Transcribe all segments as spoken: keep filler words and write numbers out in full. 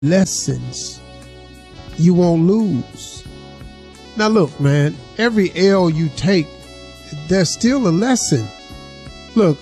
lessons you won't lose. Now look, man, every L you take, there's still a lesson. Look,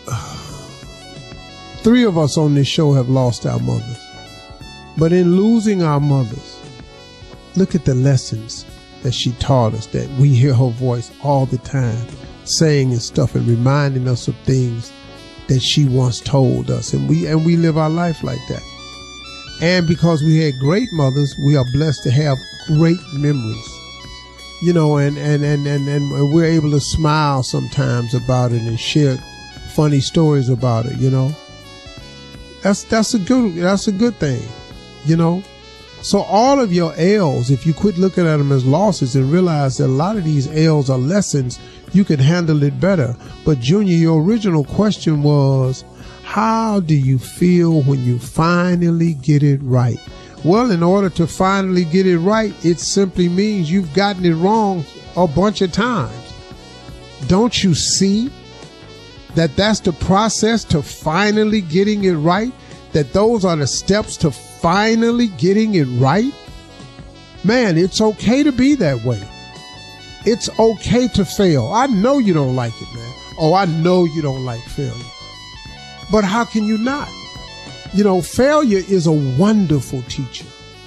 three of us on this show have lost our mothers. But in losing our mothers, look at the lessons that she taught us, that we hear her voice all the time, saying and stuff and reminding us of things that she once told us. And we and we live our life like that. And because we had great mothers, we are blessed to have great memories. You know, and, and, and, and, and we're able to smile sometimes about it and share funny stories about it, you know. That's that's a good that's a good thing, you know. So all of your L's, if you quit looking at them as losses and realize that a lot of these L's are lessons, you could handle it better. But Junior, your original question was, how do you feel when you finally get it right? Well, in order to finally get it right, it simply means you've gotten it wrong a bunch of times. Don't you see that that's the process to finally getting it right? That those are the steps to finally getting it right? Man, it's okay to be that way. It's okay to fail. I know you don't like it, man. Oh, I know you don't like failure. But how can you not? You know, failure is a wonderful teacher.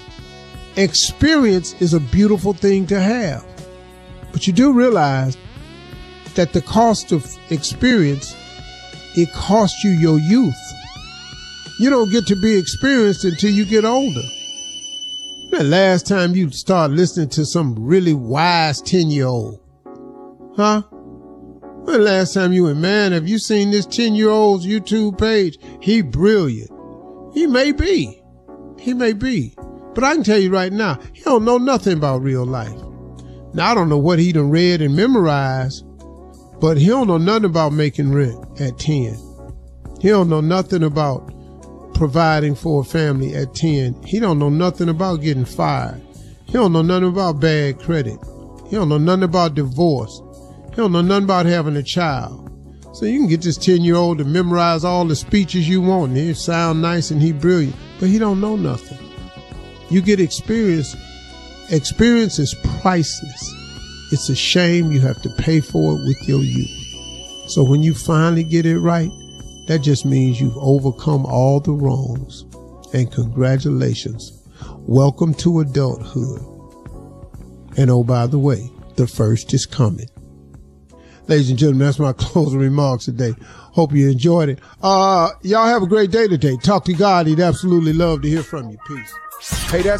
Experience is a beautiful thing to have. But you do realize that the cost of experience, it costs you your youth. You don't get to be experienced until you get older. The last time you start listening to some really wise ten-year-old? Huh? When the last time you went, man, have you seen this ten-year-old's YouTube page? He brilliant. He may be. He may be. But I can tell you right now, he don't know nothing about real life. Now, I don't know what he done read and memorized, but he don't know nothing about making rent at ten. He don't know nothing about providing for a family at ten. He don't know nothing about getting fired. He don't know nothing about bad credit. He don't know nothing about divorce. He don't know nothing about having a child. So you can get this ten-year-old to memorize all the speeches you want, and he sound nice and he brilliant, but he don't know nothing. You get experience. Experience is priceless. It's a shame you have to pay for it with your youth. So when you finally get it right, that just means you've overcome all the wrongs. And congratulations. Welcome to adulthood. And oh, by the way, the first is coming. Ladies and gentlemen, that's my closing remarks today. Hope you enjoyed it. Uh, y'all have a great day today. Talk to God. He'd absolutely love to hear from you. Peace. Hey, that's